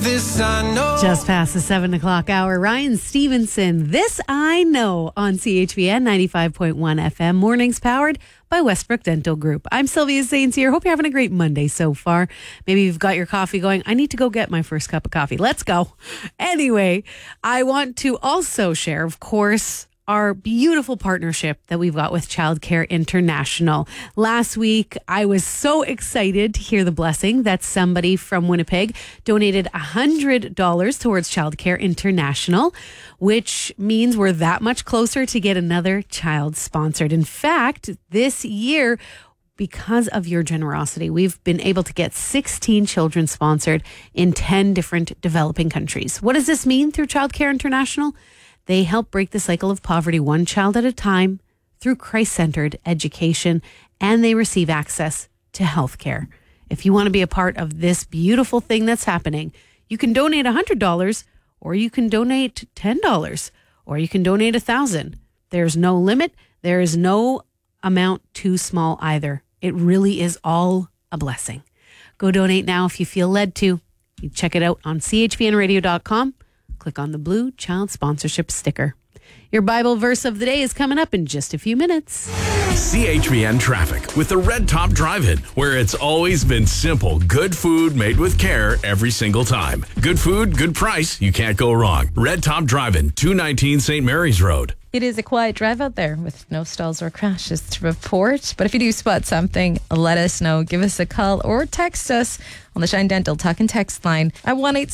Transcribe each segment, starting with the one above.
This I know. Just past the 7 o'clock hour, Ryan Stevenson, This I Know on CHVN 95.1 FM, mornings powered by Westbrook Dental Group. I'm Sylvia Saints here. Hope you're having a great Monday so far. Maybe you've got your coffee going. I need to go get my first cup of coffee. Let's go. Anyway, I want to also share, of course, our beautiful partnership that we've got with Childcare International. Last week, I was so excited to hear the blessing that somebody from Winnipeg donated $100 towards Childcare International, which means we're that much closer to get another child sponsored. In fact, this year, because of your generosity, we've been able to get 16 children sponsored in 10 different developing countries. What does this mean through Childcare International? They help break the cycle of poverty one child at a time through Christ-centered education, and they receive access to health care. If you want to be a part of this beautiful thing that's happening, you can donate $100, or you can donate $10, or you can donate $1,000. There's no limit. There is no amount too small either. It really is all a blessing. Go donate now if you feel led to. You check it out on chvnradio.com. Click on the blue child sponsorship sticker. Your Bible verse of the day is coming up in just a few minutes. CHVN Traffic with the Red Top Drive-In, where it's always been simple. Good food made with care every single time. Good food, good price. You can't go wrong. Red Top Drive-In, 219 St. Mary's Road. It is a quiet drive out there with no stalls or crashes to report. But if you do spot something, let us know. Give us a call or text us on the Shine Dental Talk and Text line at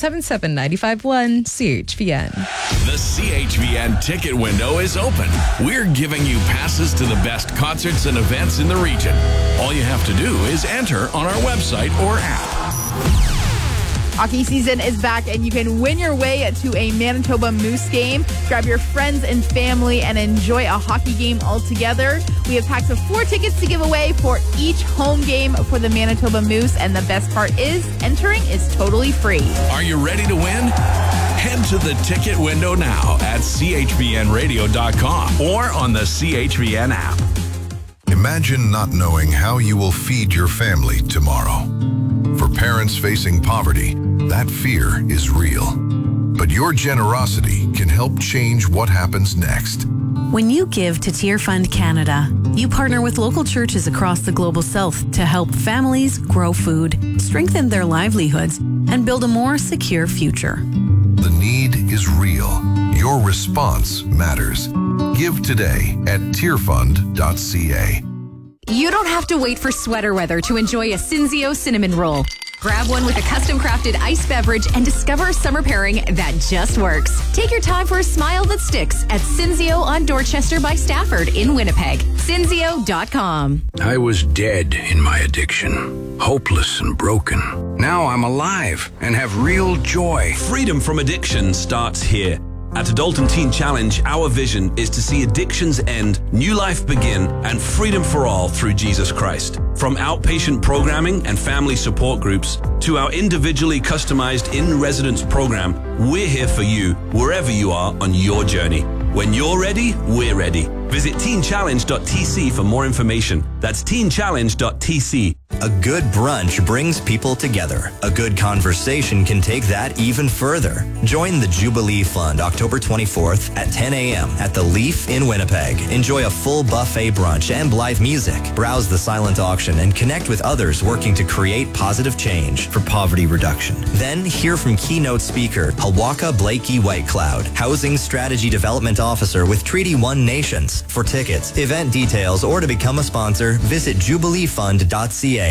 1-877-951-CHVN. The CHVN ticket window is open. We're giving you passes to the best concerts and events in the region. All you have to do is enter on our website or app. Hockey season is back, and you can win your way to a Manitoba Moose game. Grab your friends and family and enjoy a hockey game all together. We have packs of 4 tickets to give away for each home game for the Manitoba Moose, and the best part is entering is totally free. Are you ready to win? Head to the ticket window now at chvnradio.com or on the CHVN app. Imagine not knowing how you will feed your family tomorrow. For parents facing poverty, that fear is real. But your generosity can help change what happens next. When you give to Tear Fund Canada, you partner with local churches across the Global South to help families grow food, strengthen their livelihoods, and build a more secure future. The need is real. Your response matters. Give today at tearfund.ca. You don't have to wait for sweater weather to enjoy a Cinzio cinnamon roll. Grab one with a custom-crafted iced beverage and discover a summer pairing that just works. Take your time for a smile that sticks at Cinzio on Dorchester by Stafford in Winnipeg. Cinzio.com. I was dead in my addiction, hopeless and broken. Now I'm alive and have real joy. Freedom from addiction starts here. At Adult Teen Challenge, our vision is to see addictions end, new life begin, and freedom for all through Jesus Christ. From outpatient programming and family support groups to our individually customized in-residence program, we're here for you wherever you are on your journey. When you're ready, we're ready. Visit teenchallenge.tc for more information. That's teenchallenge.tc. A good brunch brings people together. A good conversation can take that even further. Join the Jubilee Fund October 24th at 10 a.m. at the Leaf in Winnipeg. Enjoy a full buffet brunch and live music. Browse the silent auction and connect with others working to create positive change for poverty reduction. Then hear from keynote speaker Halwaka Blakey Whitecloud, Housing Strategy Development Officer with Treaty 1 Nations. For tickets, event details, or to become a sponsor, visit jubileefund.ca.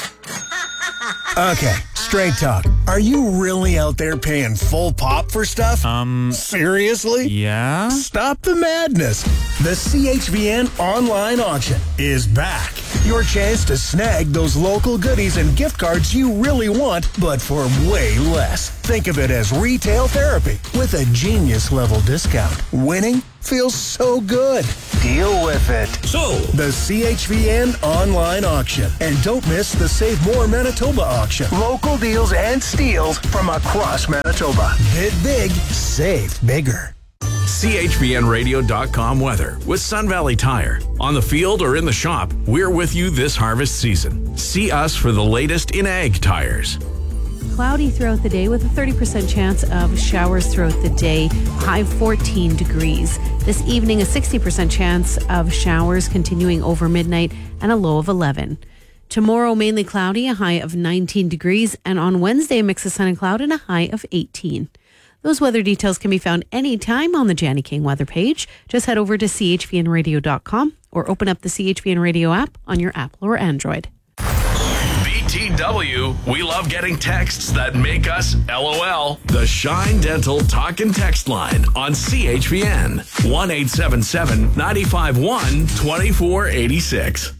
Okay, straight talk. Are you really out there paying full pop for stuff? Seriously? Yeah? Stop the madness. The CHVN online auction is back. Your chance to snag those local goodies and gift cards you really want, but for way less. Think of it as retail therapy with a genius level discount. Winning feels so good. Deal with it. So, the CHVN online auction. And don't miss the Save More Manitoba auction. Local deals and steals from across Manitoba. Bid big, save bigger. CHVNradio.com weather with Sun Valley Tire. On the field or in the shop, we're with you this harvest season. See us for the latest in ag tires. cloudy throughout the day with a 30% chance of showers throughout the day, high 14 degrees. This evening, a 60% chance of showers continuing over midnight and a low of 11. Tomorrow, mainly cloudy, a high of 19 degrees, and on Wednesday, a mix of sun and cloud and a high of 18. Those weather details can be found anytime on the Janny King weather page. Just head over to chvnradio.com or open up the CHVN Radio app on your Apple or Android. BTW, we love getting texts that make us LOL. The Shine Dental Talk and Text line on CHVN. 1-877-951-2486.